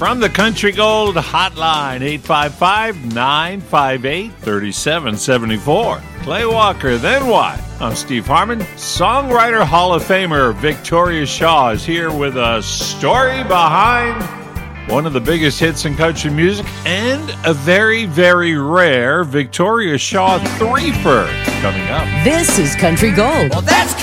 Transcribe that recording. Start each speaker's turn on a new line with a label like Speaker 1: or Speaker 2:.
Speaker 1: from the Country Gold Hotline, 855-958-3774. Clay Walker, Then Why? I'm Steve Harmon. Songwriter Hall of Famer Victoria Shaw is here with a story behind one of the biggest hits in country music and a very, very rare Victoria Shaw threefer coming up.
Speaker 2: This is Country Gold.
Speaker 3: Well, that's